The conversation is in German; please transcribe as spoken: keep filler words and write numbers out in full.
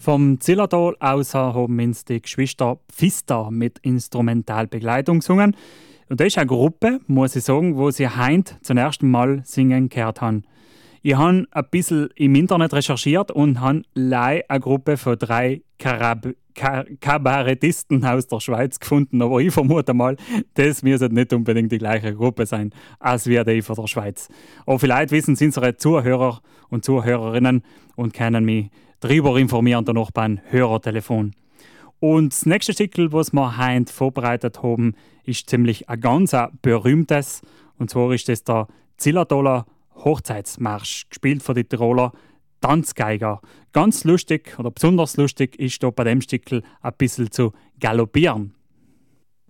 Vom Zillertal aus haben uns die Geschwister Pfister mit Instrumentalbegleitung gesungen. Und das ist eine Gruppe, muss ich sagen, wo sie heute zum ersten Mal singen gehört haben. Ich habe ein bisschen im Internet recherchiert und habe leider eine Gruppe von drei Karab- Ka- Kabarettisten aus der Schweiz gefunden. Aber ich vermute mal, das müsste nicht unbedingt die gleiche Gruppe sein, als wir die von der Schweiz. Aber vielleicht wissen es unsere Zuhörer und Zuhörerinnen und können mich darüber informieren, danach beim Hörertelefon. Und das nächste Stück, was wir heute vorbereitet haben, ist ziemlich ein ganz berühmtes. Und zwar ist das der Zillertaler Hochzeitsmarsch, gespielt von den Tiroler Tanzgeiger. Ganz lustig oder besonders lustig ist da bei dem Stück ein bisschen zu galoppieren.